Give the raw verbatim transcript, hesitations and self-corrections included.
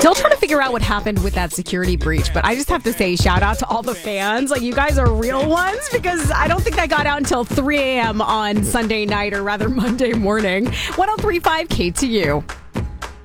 Still trying to figure out what happened with that security breach, but I just have to say shout out to all the fans. Like, you guys are real ones, because I don't think I got out until three a.m. on Sunday night, or rather Monday morning. one oh three point five K T U.